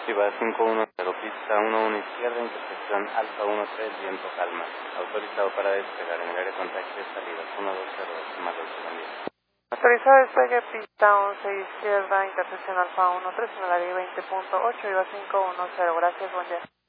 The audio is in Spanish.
Viva 510, pista 11 izquierda, intersección Alfa 13, viento calma. Autorizado para despegar en el área de contacto de salidas 120, más 8, buen día. Autorizado despegue pista 11 izquierda, intersección Alfa 13 en el área 20.8, Viva 510, gracias, buen día.